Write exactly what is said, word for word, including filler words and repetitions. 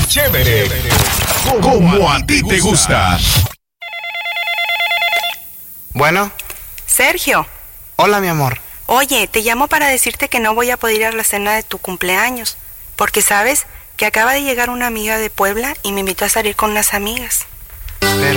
chévere, como a ti te gusta. Bueno. Sergio. Hola, mi amor. Oye, te llamo para decirte que no voy a poder ir a la cena de tu cumpleaños, porque sabes que acaba de llegar una amiga de Puebla y me invitó a salir con unas amigas. Pero